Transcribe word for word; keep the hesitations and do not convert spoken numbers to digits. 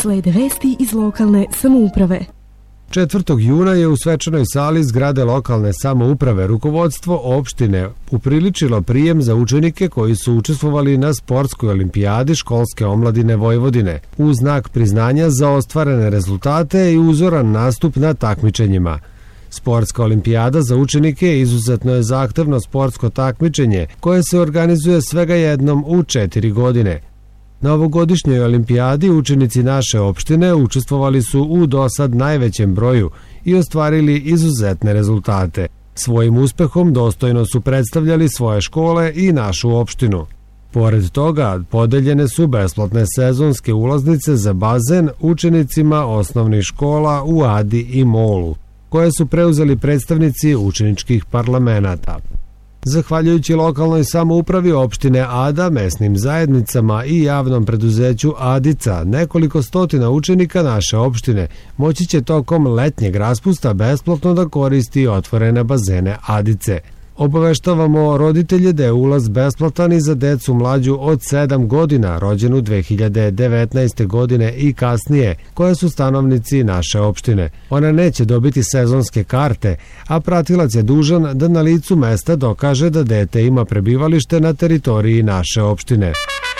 Slede vesti iz lokalne samouprave. četvrtog juna je u svečanoj sali zgrade lokalne samouprave rukovodstvo opštine upriličilo prijem za učenike koji su učestvovali na sportskoj olimpijadi školske omladine Vojvodine u znak priznanja za ostvarene rezultate i uzoran nastup na takmičenjima. Sportska olimpijada za učenike izuzetno je zahtevno sportsko takmičenje koje se organizuje svega jednom u četiri godine. Na ovogodišnjoj olimpijadi učenici naše opštine učestvovali su u dosad najvećem broju i ostvarili izuzetne rezultate. Svojim uspehom dostojno su predstavljali svoje škole i našu opštinu. Pored toga, podeljene su besplatne sezonske ulaznice za bazen učenicima osnovnih škola u Adi i Molu, koje su preuzeli predstavnici učeničkih parlamenata. Zahvaljujući lokalnoj samoupravi opštine Ada, mesnim zajednicama i javnom preduzeću Adica, nekoliko stotina učenika naše opštine moći će tokom letnjeg raspusta besplatno da koristi otvorene bazene Adice. Obaveštavamo roditelje da je ulaz besplatan i za decu mlađu od sedam godina, rođenu dve hiljade devetnaeste. godine i kasnije, koje su stanovnici naše opštine. Ona neće dobiti sezonske karte, a pratilac je dužan da na licu mesta dokaže da dete ima prebivalište na teritoriji naše opštine.